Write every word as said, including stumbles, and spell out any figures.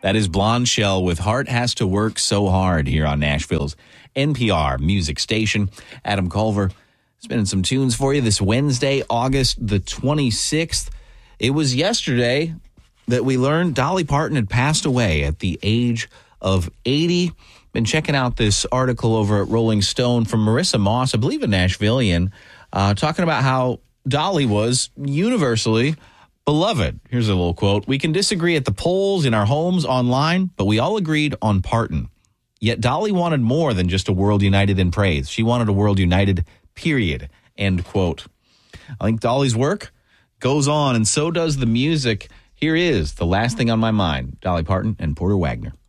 That is Blonde Shell with Heart Has to Work So Hard here on Nashville's N P R music station. Adam Culver spinning some tunes for you this Wednesday, August the twenty-sixth. It was yesterday that we learned Dolly Parton had passed away at the age of eighty. Been checking out this article over at Rolling Stone from Marissa Moss, I believe a Nashvilleian, uh, talking about how Dolly was universally beloved. Here's a little quote. We can disagree at the polls, in our homes, online, but we all agreed on Parton. Yet Dolly wanted more than just a world united in praise. She wanted a world united, period. End quote. I think Dolly's work goes on, and so does the music. Here is The Last Thing on My Mind, Dolly Parton and Porter Wagoner.